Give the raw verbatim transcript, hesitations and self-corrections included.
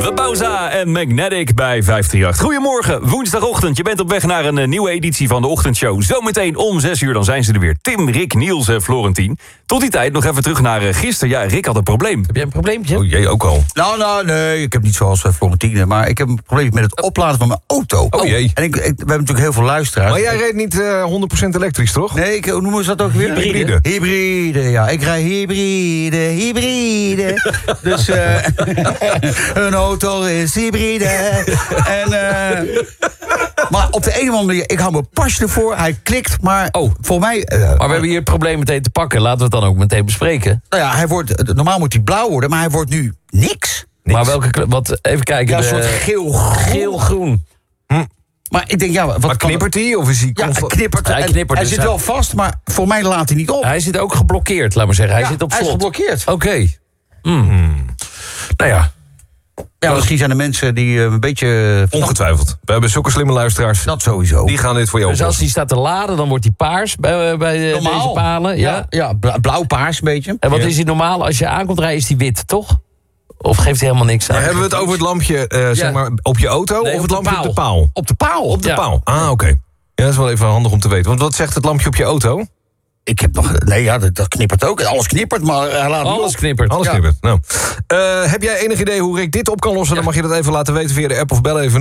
The Bauza en Magnetic bij vijf drie acht. Goedemorgen, woensdagochtend. Je bent op weg naar een uh, nieuwe editie van de ochtendshow. Zometeen om zes uur, dan zijn ze er weer. Tim, Rick, Niels en Florentien. Tot die tijd nog even terug naar uh, gisteren. Ja, Rick had een probleem. Heb jij een probleempje? Oh, jij ook al. Nou, nou, nee, ik heb niet zoals uh, Florentine, maar ik heb een probleem met het opladen van mijn auto. Oh jee. En ik, ik, we hebben natuurlijk heel veel luisteraars. Maar jij reed niet uh, honderd procent elektrisch, toch? Nee, ik, hoe noemen ze dat ook weer? Hybride. Hybride, ja. Ik rij hybride, hybride. Dus uh, een auto is hybride. En, uh, maar op de een of andere manier, ik hou mijn pas ervoor. Hij klikt, maar Oh. voor mij... Uh, Maar we hebben hier het probleem meteen te pakken. Laten we het dan ook meteen bespreken. Nou ja, hij wordt, normaal moet hij blauw worden, maar hij wordt nu niks. niks. Maar welke kleur? Wat, even kijken. Ja, een de- soort geel. Geel-groen. Maar ik denk, ja, wat Maar kan- knippert hij of is hij... Ja, hij comfort- knippert. Hij En knippert, hij dus zit hij- wel vast, maar voor mij laat hij niet op. Hij zit ook geblokkeerd, laat maar zeggen. Hij Ja, zit op hij is slot. geblokkeerd. Oké. Nou ja, Ja, misschien zijn er mensen die uh, een beetje... ongetwijfeld. We hebben zulke slimme luisteraars. Dat sowieso. Die gaan dit voor jou Dus als oplossen. hij staat te laden, dan wordt hij paars bij, bij de- Normaal. deze palen. Ja. Ja, ja bla- blauw-paars een beetje. En wat Ja. is hij normaal? Als je aankomt rijden, is hij wit, toch? Of geeft hij helemaal niks aan? Maar hebben we het over het lampje uh, Ja. zeg maar, op je auto Nee, of op het de lampje paal. op de paal? Op de paal. Op de Ja. paal. Ah, oké. Ja, dat is wel even handig om te weten. Want wat zegt het lampje op je auto? Ik heb nog... Nee, ja, dat, dat knippert ook. Alles knippert, maar hij laat niet Alles op. knippert. Alles Ja. knippert. Nou. Uh, heb jij enig idee hoe Rick dit op kan lossen? Dan mag je dat even laten weten via de app of bel even